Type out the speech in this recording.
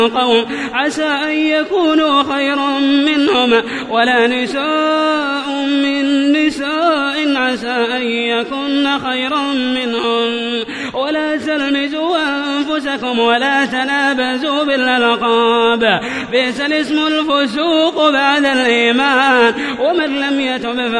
قوم عسى أن يكونوا خيرا منهم ولا نساء من نساء عسى أن يكون خيرا منهم ولا تلمزوا أنفسكم ولا تنابزوا بالألقاب بئس الاسم الفسوق بعد الإيمان ومن لم يتب